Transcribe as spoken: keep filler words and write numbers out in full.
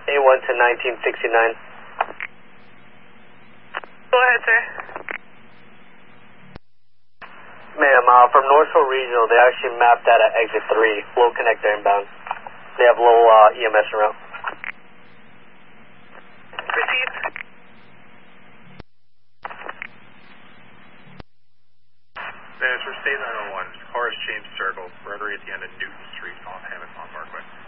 A one to nineteen sixty-nine. Go ahead, sir. Ma'am, uh, from Northville Regional, they actually mapped out at exit three, low connector inbound. They have low uh, E M S en route. Proceed. Manage for state nine oh one. Car has changed circle. Rotary at the end of Newton Street on Hamilton Parkway.